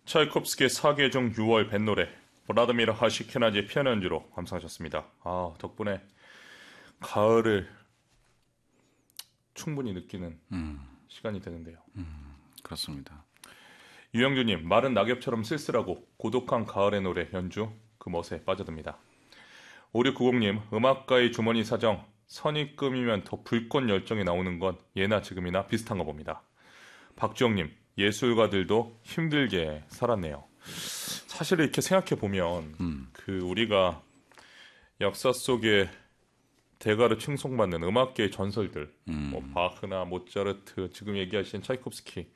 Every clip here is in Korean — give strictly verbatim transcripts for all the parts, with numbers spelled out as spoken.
차이콥스키의 사계종 유월 뱃노래 브라드미르 하시케나지의 피아노 연주로 감상하셨습니다. 아, 덕분에 가을을 충분히 느끼는 음. 시간이 되는데요. 음, 그렇습니다. 유영주님, 마른 낙엽처럼 쓸쓸하고 고독한 가을의 노래 연주 그 멋에 빠져듭니다. 오육구공님, 음악가의 주머니 사정 선입금이면 더 불꽃 열정이 나오는 건 예나 지금이나 비슷한가 봅니다. 박주영님, 예술가들도 힘들게 살았네요. 사실 이렇게 생각해 보면 음. 그 우리가 역사 속에 대가를 칭송받는 음악계의 전설들, 음. 뭐 바흐나 모차르트, 지금 얘기하신 차이콥스키,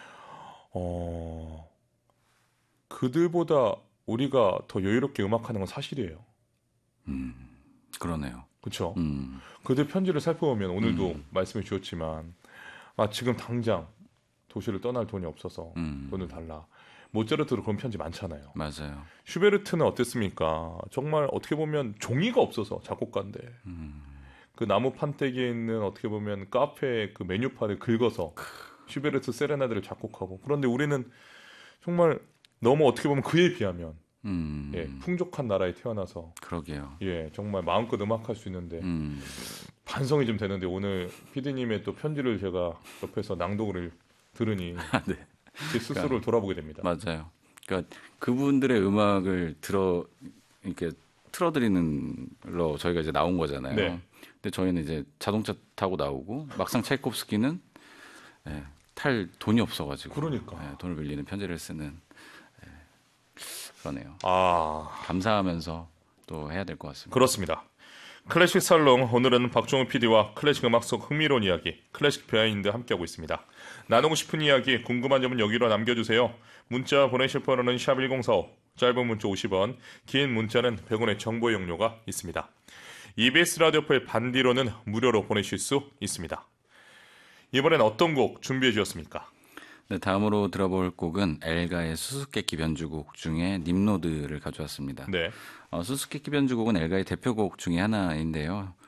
어 그들보다 우리가 더 여유롭게 음악하는 건 사실이에요. 음, 그러네요. 그렇죠. 음. 그들 편지를 살펴보면 오늘도 음. 말씀해 주셨지만, 아 지금 당장 도시를 떠날 돈이 없어서 음. 돈을 달라. 모차르트도 그런 편지 많잖아요. 맞아요. 슈베르트는 어땠습니까? 정말 어떻게 보면 종이가 없어서 작곡가인데 음. 그 나무 판때기에 있는 어떻게 보면 카페 그 메뉴판을 긁어서 슈베르트 세레나데를 작곡하고, 그런데 우리는 정말 너무 어떻게 보면 그에 비하면 음. 예, 풍족한 나라에 태어나서 그러게요. 예, 정말 마음껏 음악할 수 있는데 음. 반성이 좀 되는데, 오늘 피디님의 또 편지를 제가 옆에서 낭독을 들으니 네. 제 스스로를 그러니까, 돌아보게 됩니다. 맞아요. 그러니까 그분들의 음악을 들어 이렇게 틀어드리는 로 저희가 이제 나온 거잖아요. 네. 근데 저희는 이제 자동차 타고 나오고 막상 차이콥스키는 예, 탈 돈이 없어가지고 그러니까 예, 돈을 빌리는 편지를 쓰는 예, 그러네요. 아, 감사하면서 또 해야 될 것 같습니다. 그렇습니다. 클래식 살롱, 오늘은 박종훈 피디와 클래식 음악 속 흥미로운 이야기, 클래식 비하인드 함께하고 있습니다. 나누고 싶은 이야기, 궁금한 점은 여기로 남겨주세요. 문자 보내실 번호는 샵 일공사오, 짧은 문자 오십 원, 긴 문자는 백 원의 정보 이용료가 있습니다. 이비에스 라디오풀 반디로는 무료로 보내실 수 있습니다. 이번엔 어떤 곡 준비해 주셨습니까? 네, 다음으로 들어볼 곡은 엘가의 수수께끼 변주곡 중에 님노드를 가져왔습니다. 네. 어, 수수께끼 변주곡은 엘가의 대표곡 중에 하나인데요.